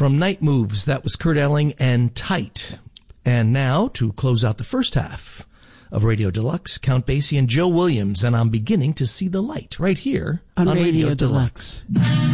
From Night Moves, that was Kurt Elling and Tight. And now, to close out the first half of Radio Deluxe, Count Basie and Joe Williams, and I'm beginning to see the light right here on Radio Deluxe.